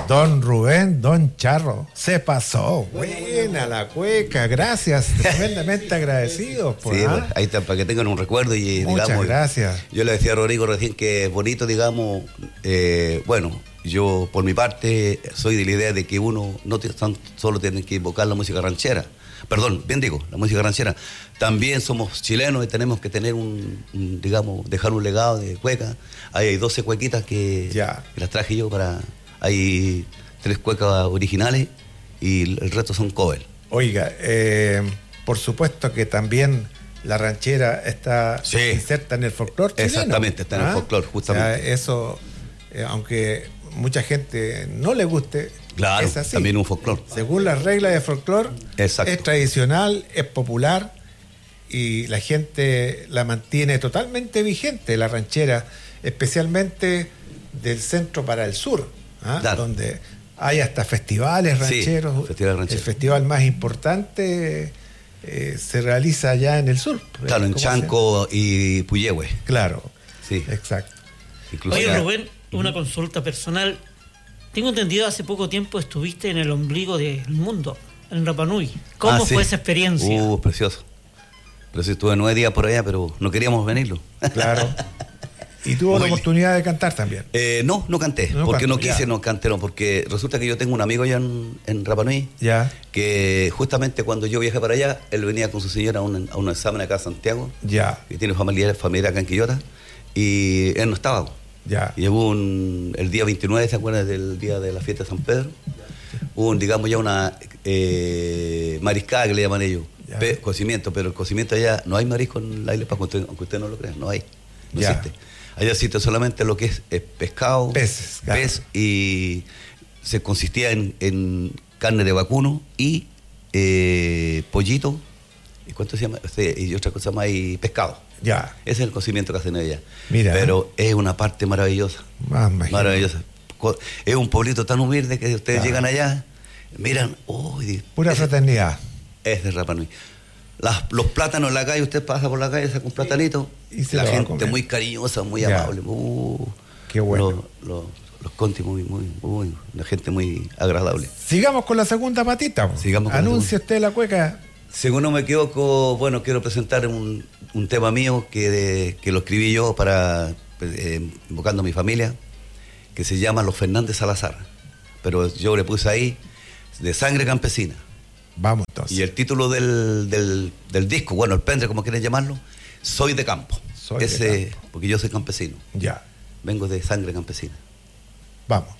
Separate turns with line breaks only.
Don Rubén, Don Charro, se pasó. Buena la cueca, gracias, tremendamente agradecidos.
Sí, pues, ahí está, para que tengan un recuerdo y
muchas
digamos.
Gracias.
Yo le decía a Rodrigo recién que es bonito, digamos, bueno, yo por mi parte soy de la idea de que uno no solo tiene que invocar la música ranchera. Perdón, bien digo, la música ranchera. También somos chilenos y tenemos que tener digamos, dejar un legado de cueca. Ahí hay 12 cuequitas que las traje yo para... Hay 3 cuecas originales y el resto son covers.
Oiga, por supuesto que también la ranchera está inserta en el folclore chileno.
Exactamente, está en el folclore, justamente.
O sea, eso, aunque mucha gente no le guste,
claro,
es así.
También un folclore.
Según las reglas de folclore, es tradicional, es popular y la gente la mantiene totalmente vigente, la ranchera, especialmente del centro para el sur, claro, donde hay hasta festivales rancheros. El festival más importante se realiza allá en el sur.
Claro, en Chanco y Puyehue.
Claro,
sí,
exacto.
Oye, Rubén, una consulta personal. Tengo entendido, hace poco tiempo estuviste en el ombligo del mundo, en Rapa Nui. ¿Cómo fue esa experiencia?
Precioso. Pero sí, estuve 9 días por allá, pero no queríamos venirlo.
Claro. ¿Y tuvo la oportunidad de cantar también?
No quise, no canté, porque resulta que yo tengo un amigo allá en Rapa Nui, que justamente cuando yo viajé para allá, él venía con su señora a un examen acá a Santiago, que tiene familia acá en Quillota, y él no estaba. Y llegó el día 29, ¿se acuerdan del día de la fiesta de San Pedro? Hubo, digamos, ya una mariscada que le llaman ellos, cocimiento, pero el cocimiento allá no hay marisco en la isla, aunque usted no lo crea, no hay, no existe. Allá existe solamente lo que es pescado,
pez,
y se consistía en carne de vacuno y pollito, ¿y cuánto se llama? Y otra cosa más, y pescado. Ese es el cocimiento que hacen allá.
Mira,
pero es una parte maravillosa. Maravillosa. Es un pueblito tan humilde que ustedes llegan allá, miran,
pura fraternidad.
Es de Rapa Nui. Los plátanos en la calle, usted pasa por la calle, saca un platanito, y la gente muy cariñosa, muy amable.
Qué bueno.
Los contis muy, la gente muy agradable.
Sigamos con la segunda patita. Anuncia usted la cueca.
Según no me equivoco, bueno, quiero presentar un tema mío que lo escribí yo para invocando a mi familia, que se llama Los Fernández Salazar, pero yo le puse ahí de Sangre Campesina.
Vamos entonces.
Y el título del disco, bueno, el pendre, como quieren llamarlo, Soy de Campo. Porque yo soy campesino.
Ya.
Vengo de sangre campesina.
Vamos.